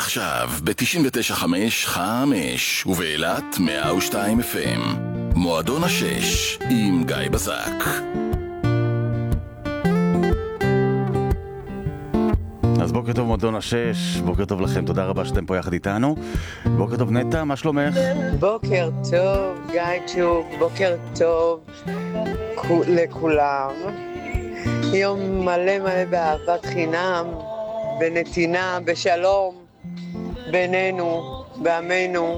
עכשיו ב-99.5 ובאילת 102 FM. מועדון השש עם גיא בזק. אז בוקר טוב מועדון השש, בוקר טוב לכם, תודה רבה שאתם פה יחד איתנו. בוקר טוב נטע, מה שלומך? בוקר טוב גיא צ'וק, בוקר טוב לכולם. יום מלא מלא באהבת חינם, בנתינה, בשלום בינינו, בעמנו.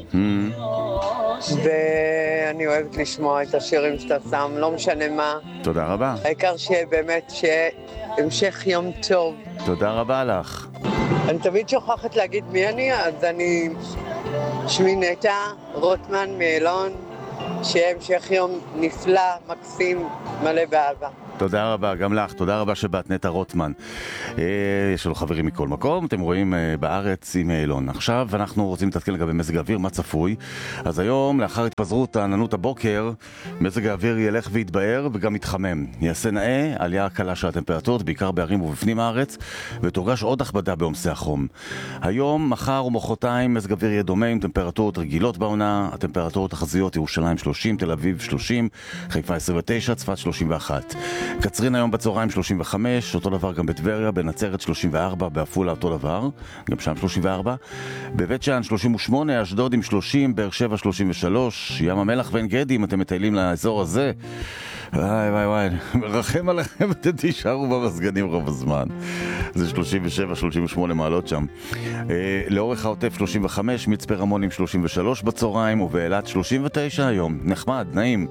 ואני אוהבת לשמוע את השירים שאתה שם, לא משנה מה. תודה רבה. העיקר שבאמת המשך יום טוב. תודה רבה לך. אני תמיד שוכחת להגיד מי אני, אז אני שמי נטע רוטמן מאילון, שהמשך יום נפלא, מקסים, מלא באהבה. תודה רבה, גם לך, תודה רבה שבאת נטע רוטמן. יש לנו חברים מכל מקום, אתם רואים בארץ עם אילון. עכשיו אנחנו רוצים להתעדכן לגבי מזג האוויר, מה צפוי. אז היום, לאחר התפזרות העננות הבוקר, מזג האוויר ילך ויתבהר וגם יתחמם. יעשה נאה, עלייה קלה של הטמפרטורות, בעיקר בערים ובפנים הארץ, ותורגש עוד הכבדה בעומסי החום. היום, מחר ומחרתיים, מזג האוויר יהיה דומה עם טמפרטורות רגילות בעונה, הטמפרטורות החזויות, ירושלים 30, תל אביב 30, חיפה 29, צפת 31. קצרין היום בצהריים 35, אותו דבר גם בטבריה, בנצרת 34, בעפולה אותו דבר, גם שם 34, בבית שאן 38, אשדוד עם 30, באר שבע 33, ים המלח ועין גדי, אם אתם מטיילים לאזור הזה, וואי וואי וואי, מרחם עליכם, אתם תישארו במסגנים רוב הזמן. זה 37-38 מעלות שם. לאורך העוטף 35, מצפה רמון עם 33 בצהריים, ובאילת 39 היום. נחמד, נעים.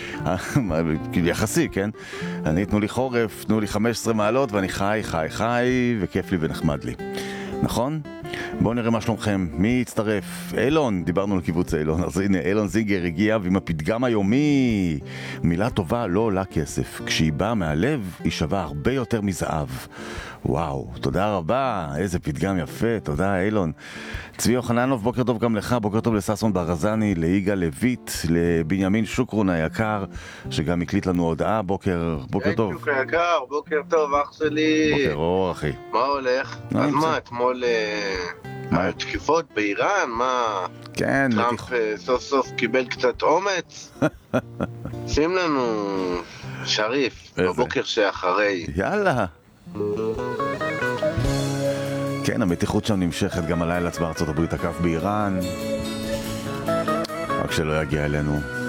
יחסי, כן? אני תנו לי חורף, תנו לי 15 מעלות, ואני חי, וכיף לי ונחמד לי. נכון? בואו נראה מה שלומכם. מי יצטרף? אילון, דיברנו על קיבוץ אילון. אז הנה, אילון זינגר הגיע ועם הפתגם היומי. מילה טובה לא עולה כסף. כשהיא באה מהלב, היא שווה הרבה יותר מזהב. וואו, תודה רבה. איזה פתגם יפה. תודה, אילון. צבי יוחננוב, בוקר טוב גם לך. בוקר טוב לססון ברזני, ליגה לויט, לבנימין שוקרון היקר, שגם הקליט לנו הודעה. בוקר טוב. שוק היקר, בוקר טוב, אח שלי. בוקר אור, אחי. מה הולך? אז מה, אתמול תקיפות באיראן? מה? כן. טראמפ סוף סוף קיבל קצת אומץ? שים לנו שריף בבוקר שאחרי. יאללה. כן, המתיחות שם נמשכת גם הלילה בארצות הברית, הקף באיראן, רק שלא יגיע אלינו.